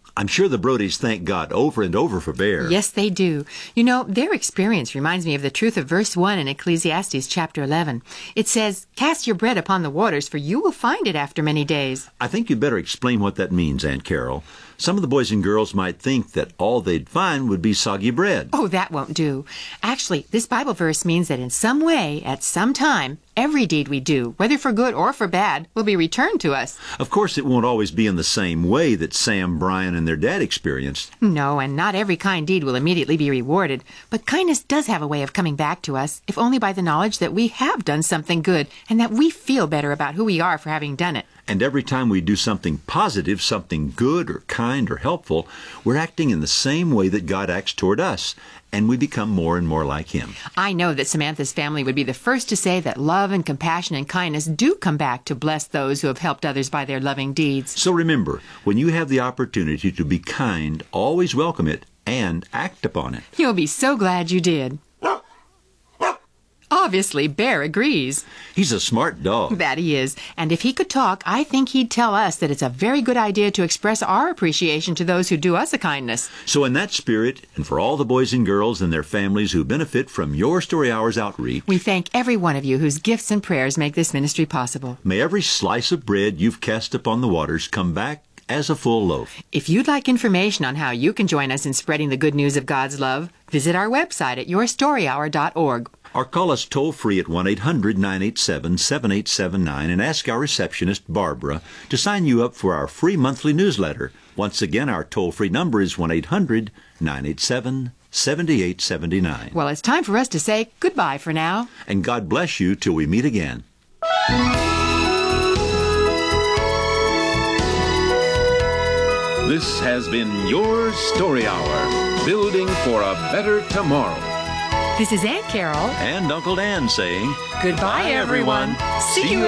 I'm sure the Brodies thank God over and over for Bear. Yes, they do. You know, their experience reminds me of the truth of verse 1 in Ecclesiastes chapter 11. It says, "Cast your bread upon the waters, for you will find it after many days." I think you'd better explain what that means, Aunt Carol. Some of the boys and girls might think that all they'd find would be soggy bread. Oh, that won't do. Actually, this Bible verse means that in some way, at some time, every deed we do, whether for good or for bad, will be returned to us. Of course, it won't always be in the same way that Sam, Brian, and their dad experienced. No, and not every kind deed will immediately be rewarded. But kindness does have a way of coming back to us, if only by the knowledge that we have done something good and that we feel better about who we are for having done it. And every time we do something positive, something good or kind or helpful, we're acting in the same way that God acts toward us, and we become more and more like Him. I know that Samantha's family would be the first to say that love and compassion and kindness do come back to bless those who have helped others by their loving deeds. So remember, when you have the opportunity to be kind, always welcome it and act upon it. You'll be so glad you did. Obviously, Bear agrees. He's a smart dog. That he is. And if he could talk, I think he'd tell us that it's a very good idea to express our appreciation to those who do us a kindness. So in that spirit, and for all the boys and girls and their families who benefit from your Story Hours outreach, we thank every one of you whose gifts and prayers make this ministry possible. May every slice of bread you've cast upon the waters come back as a full loaf. If you'd like information on how you can join us in spreading the good news of God's love, visit our website at yourstoryhour.org. Or call us toll-free at 1-800-987-7879 and ask our receptionist, Barbara, to sign you up for our free monthly newsletter. Once again, our toll-free number is 1-800-987-7879. Well, it's time for us to say goodbye for now. And God bless you till we meet again. This has been Your Story Hour, building for a better tomorrow. This is Aunt Carol And Uncle Dan saying, goodbye, everyone. See you